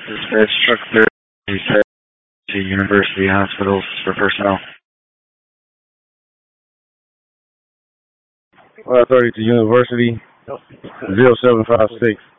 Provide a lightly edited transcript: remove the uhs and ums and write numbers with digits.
Dispatch truck 30 to University Hospitals for personnel. 530 to University, 0756.